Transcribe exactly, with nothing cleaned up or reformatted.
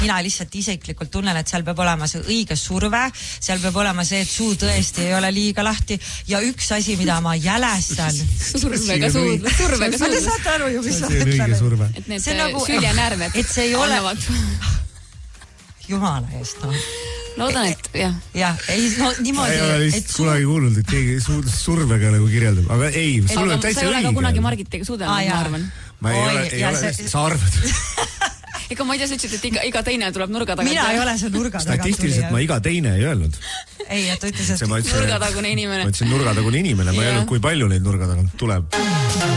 mina lihtsalt isiklikult tunnen, et seal peab olema see õige surve, seal peab olema see, et suu tõesti ei ole liiga lahti ja üks asi, mida ma jälestan. Survega suud, survega suud. Te saate aru ju, mis see on õige surve. Et need nagu, süljenärved et see ei ole... annavad. Jumala eest, no. Loodan, et jah. Jah, ei, no niimoodi. Ei ole lihtsalt suu... kunagi kuulnud, et keegi survega nagu kirjeldab. Aga ei, sul on täitsa õige. Sa ei ole ka kunagi Margitiga suudelnud, ma arvan. Ma ei Oi, ole, ei ole, see... sa arvad. Ega ma ei tea, sa ütlesid, et iga, iga teine tuleb nurga tagant. Mina ei ole see nurga tagant. Statistiliselt ma iga teine ei öelnud. Ei, et ütles, et nurgatagune inimene. Ma ütlesin nurgatagune inimene, ma ei öelnud, kui palju neid nurga tagant tuleb.